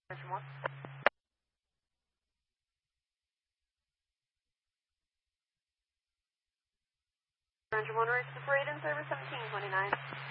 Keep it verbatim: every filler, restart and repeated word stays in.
Engine one. Engine one, race to parade in service seventeen twenty-nine.